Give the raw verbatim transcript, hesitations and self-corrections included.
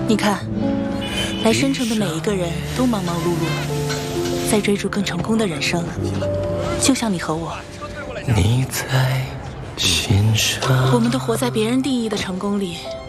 你看，来申城的每一个人都忙忙碌碌，在追逐更成功的人生，就像你和我。 你在心上。 我们都活在别人定义的成功里，